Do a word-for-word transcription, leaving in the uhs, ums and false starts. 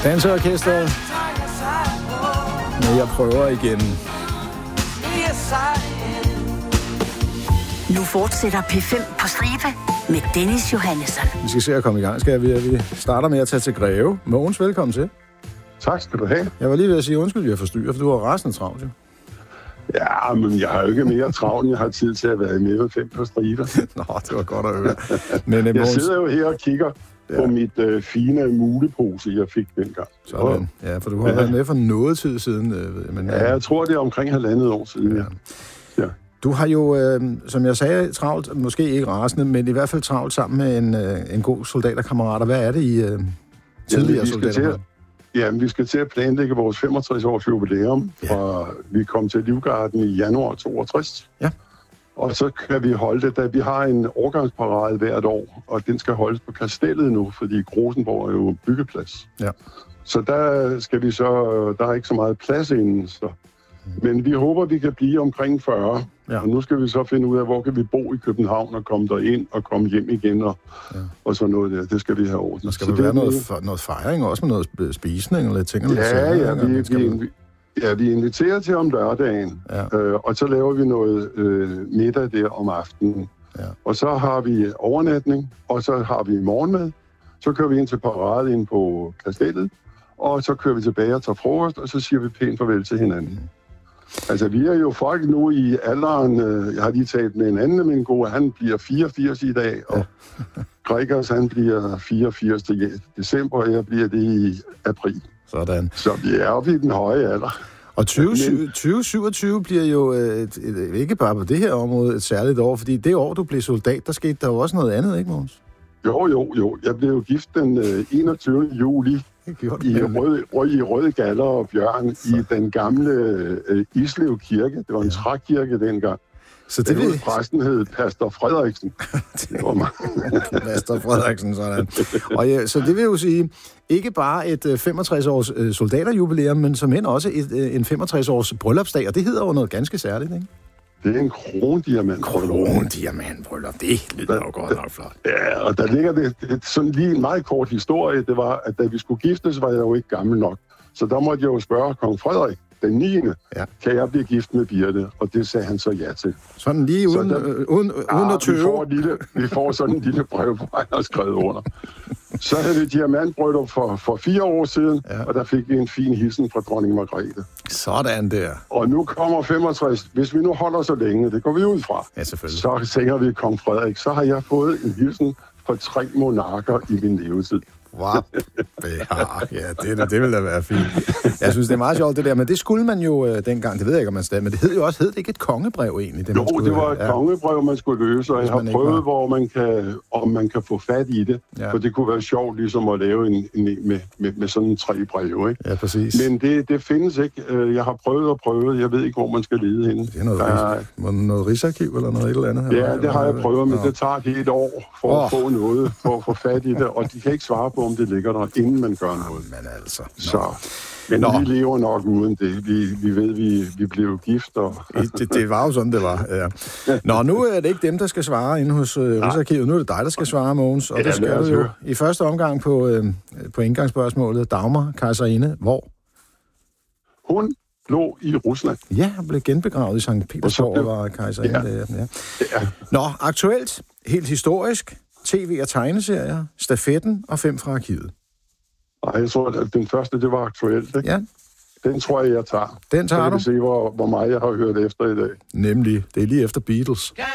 Danseorkestret. Men jeg prøver igen. Nu fortsætter P fem på stribe med Dennis Johannesson. Vi skal se at komme i gang, skal vi? Vi starter med at tage til Greve. Mogens, velkommen til. Tak skal du have. Jeg var lige ved at sige undskyld, jeg forstyrrer, for du har rasende travlt, jo. Ja, men jeg har jo ikke mere travlt, jeg har tid til at være med med fem på stribe. Nå, det var godt at høre. Men, jeg Mogens... sidder jo her og kigger ja. på mit øh, fine mulepose, jeg fik dengang. Sådan, ja, for du har ja. været med for noget tid siden. Øh, men, ja, jeg tror, det er omkring halvandet år siden, ja. ja. Du har jo, øh, som jeg sagde, travlt, måske ikke rasende, men i hvert fald travlt sammen med en, øh, en god soldaterkammerat. Hvad er det i øh, tidligere soldater? Ja, vi skal til at planlægge vores femogtres års jubilæum, ja. fra vi kom til Livgarden i januar toogtres. Ja. Og så kan vi holde det, da vi har en årgangsparade hvert år, og den skal holdes på Kastellet nu, fordi Grosenborg er jo byggeplads. Ja. Så der skal vi så, der er ikke så meget plads inden, så. Men vi håber, vi kan blive omkring fyrre. Ja. Og nu skal vi så finde ud af, hvor kan vi bo i København og komme derind og komme hjem igen og, ja. og så noget der. Det skal vi have ordnet. Der skal så være noget, noget fejring også med noget spisning eller ting? Eller ja, ja, vi, vi, vi, ja, vi inviterer til om lørdagen, ja. øh, og så laver vi noget øh, middag der om aftenen. Ja. Og så har vi overnatning, og så har vi morgenmad. Så kører vi ind til parade ind på Kastellet, og så kører vi tilbage og tager frokost, og så siger vi pænt farvel til hinanden. Mm. Altså, vi er jo folk nu i alderen, øh, jeg har lige talt med en anden af mine gode, han bliver fireogfirs i dag, og ja. Gregers, han bliver fireogfirs til december, og jeg bliver det i april. Sådan. Så vi er oppe i den høje alder. Og tyve syvogtyve bliver jo et, et, ikke bare på det her område et særligt år, fordi det år, du blev soldat, der skete der jo også noget andet, ikke, Mogens? Jo, jo, jo. Jeg blev jo gift den øh, enogtyvende juli. I røde, røde, i røde galler og bjørn så. I den gamle øh, Islev Kirke. Det var en ja. trækirke dengang. Så det vil... Præsten hed Pastor Frederiksen. Det var mig. Pastor Frederiksen, sådan. Og ja, så det vil jo sige, ikke bare et femogtres års øh, soldaterjubilæum, men som hen også et, øh, en femogtres års bryllupsdag, og det hedder jo noget ganske særligt, ikke? Det er en krondiamantbryllup. Krondiamantbryllup, det lyder jo godt nok flot. Ja, og der ligger det, det sådan lige en meget kort historie. Det var, at da vi skulle giftes, var jeg jo ikke gammel nok. Så der måtte jeg jo spørge kong Frederik, den niende Ja. Kan jeg blive gift med Birte? Og det sagde han så ja til. Sådan lige uden, der, øh, uden, ah, uden at tøve? Vi får, lille, vi får sådan en lille brev, hvor han har skrevet under. Så havde vi diamantbryllup for, for fire år siden, ja. Og der fik vi en fin hilsen fra dronning Margrethe. Sådan der. Og nu kommer femogtres. Hvis vi nu holder så længe, det går vi ud fra, ja, selvfølgelig. Så sænger vi kong Frederik. Så har jeg fået en hilsen fra tre monarker i min levetid. Wow. Ja, det, det ville da være fint. Jeg synes, det er meget sjovt, det der. Men det skulle man jo øh, dengang, det ved jeg ikke, om man stadig, men det hed jo også, hed det ikke et kongebrev egentlig? Det, jo, skulle, det var et ja. kongebrev, man skulle løse, og jeg har prøvet, var... hvor man kan, om man kan få fat i det. Ja. For det kunne være sjovt ligesom at lave en, en med, med, med sådan tre breve, ikke? Ja, præcis. Men det, det findes ikke. Jeg har prøvet og prøvet. Jeg ved ikke, hvor man skal lede henne. Det er noget, der... rig... noget rigsarkiv eller noget et eller andet? Ja, det har jeg prøvet, men Nå. det tager et helt år for oh. at få noget, for at få fat i det, og de kan ikke svare på, om det ligger der, inden man gør noget. Men altså... Så, men Nå. vi lever nok uden det. Vi, vi ved, vi, vi blev gift. Og... det, det var jo sådan, det var. Ja. Nå, nu er det ikke dem, der skal svare inde hos uh, Rigsarkivet. Nu er det dig, der skal svare, Mogens. Og ja, det skal du jo i første omgang på, uh, på indgangsspørgsmålet. Dagmar, kejserinde, hvor? Hun lå i Rusland. Ja, hun blev genbegravet i Sankt Petersborg og var kejserinde. Ja. Ja. Ja. Nå, aktuelt, helt historisk, tv- og tegneserier, stafetten og fem fra arkivet. Nej, jeg tror, at den første, det var aktuelt, ikke? Ja. Den tror jeg, jeg tager. Den tager så du? Så kan vi se, hvor, hvor meget jeg har hørt efter i dag. Nemlig, det er lige efter Beatles.